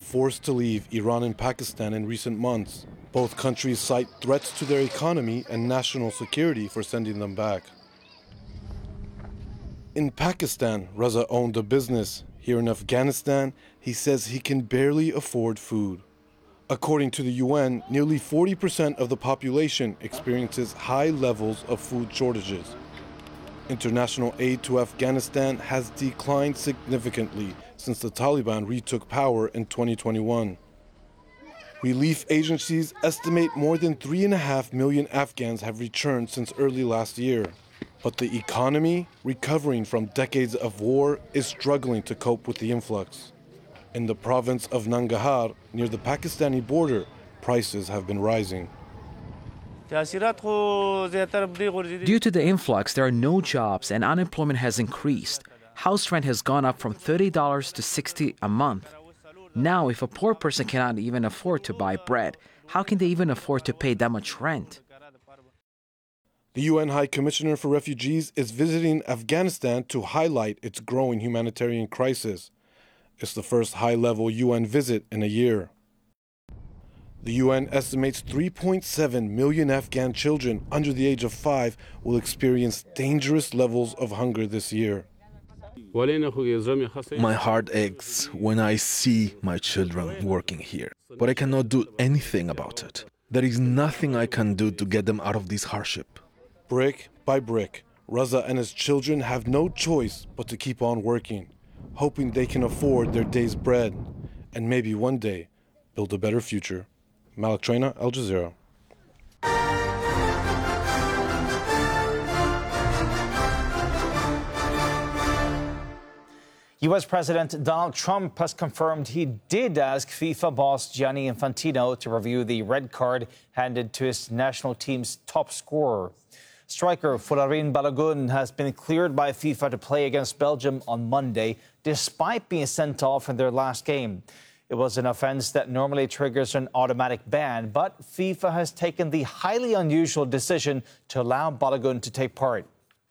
forced to leave Iran and Pakistan in recent months. Both countries cite threats to their economy and national security for sending them back. In Pakistan, Raza owned a business. Here in Afghanistan, he says he can barely afford food. According to the UN, nearly 40% of the population experiences high levels of food shortages. International aid to Afghanistan has declined significantly since the Taliban retook power in 2021. Relief agencies estimate more than 3.5 million Afghans have returned since early last year. But the economy, recovering from decades of war, is struggling to cope with the influx. In the province of Nangarhar, near the Pakistani border, prices have been rising. Due to the influx, there are no jobs and unemployment has increased. House rent has gone up from $30 to $60 a month. Now, if a poor person cannot even afford to buy bread, how can they even afford to pay that much rent? The UN High Commissioner for Refugees is visiting Afghanistan to highlight its growing humanitarian crisis. It's the first high-level UN visit in a year. The UN estimates 3.7 million Afghan children under the age of 5 will experience dangerous levels of hunger this year. My heart aches when I see my children working here, but I cannot do anything about it. There is nothing I can do to get them out of this hardship. Brick by brick, Raza and his children have no choice but to keep on working, hoping they can afford their day's bread and maybe one day build a better future. Malik Traina, Al Jazeera. U.S. President Donald Trump has confirmed he did ask FIFA boss Gianni Infantino to review the red card handed to his national team's top scorer. Striker Folarin Balogun has been cleared by FIFA to play against Belgium on Monday, despite being sent off in their last game. It was an offense that normally triggers an automatic ban, but FIFA has taken the highly unusual decision to allow Balogun to take part.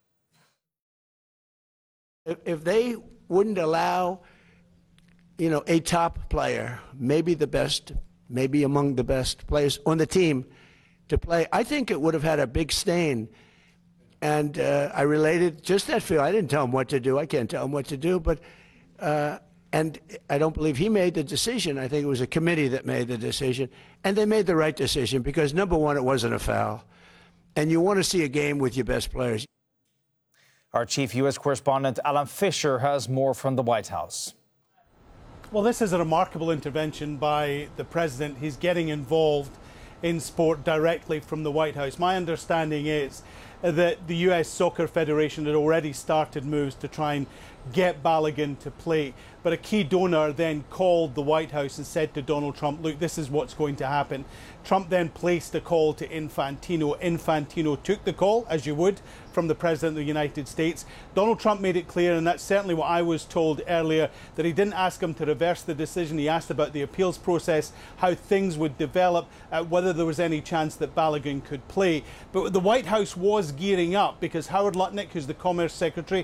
If they wouldn't allow, a top player, maybe the best, maybe among the best players on the team to play, I think it would have had a big stain. And I related just that feel. I didn't tell him what to do. I can't tell him what to do. But and I don't believe he made the decision. I think it was a committee that made the decision. And they made the right decision because, number one, it wasn't a foul. And you want to see a game with your best players. Our chief U.S. correspondent, Alan Fisher, has more from the White House. Well, this is a remarkable intervention by the president. He's getting involved in sport directly from the White House. My understanding is that the U.S. Soccer Federation had already started moves to try and get Balogun to play. But a key donor then called the White House and said to Donald Trump, look, this is what's going to happen. Trump then placed a call to Infantino. Infantino took the call, as you would, from the President of the United States. Donald Trump made it clear, and that's certainly what I was told earlier, that he didn't ask him to reverse the decision. He asked about the appeals process, how things would develop, whether there was any chance that Balogun could play. But the White House was gearing up because Howard Lutnick, who's the Commerce Secretary,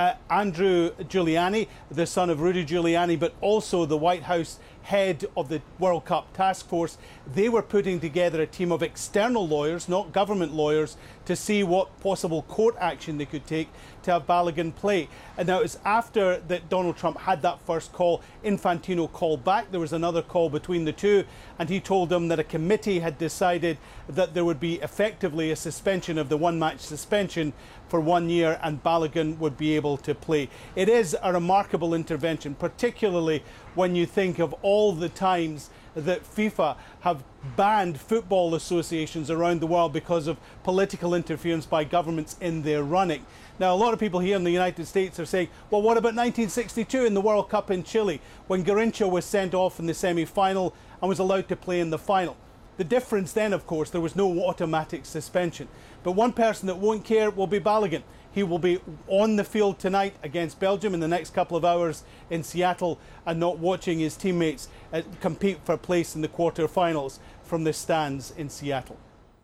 Andrew Giuliani, the son of Rudy Giuliani, but also the White House head of the World Cup Task Force, they were putting together a team of external lawyers, not government lawyers, to see what possible court action they could take to have Balogun play. And now it's after that Donald Trump had that first call, Infantino called back. There was another call between the two, and he told them that a committee had decided that there would be effectively a suspension of the one-match suspension for 1 year, and Balogun would be able to play. It is a remarkable intervention, particularly when you think of all the times that FIFA have banned football associations around the world because of political interference by governments in their running. Now, a lot of people here in the United States are saying, well, what about 1962 in the World Cup in Chile, when Garrincha was sent off in the semi-final and was allowed to play in the final? The difference then, of course, there was no automatic suspension. But one person that won't care will be Balogun. He will be on the field tonight against Belgium in the next couple of hours in Seattle, and not watching his teammates compete for a place in the quarterfinals from the stands in Seattle.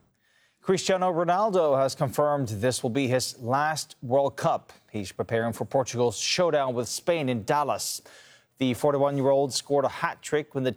Cristiano Ronaldo has confirmed this will be his last World Cup. He's preparing for Portugal's showdown with Spain in Dallas. The 41-year-old scored a hat-trick when the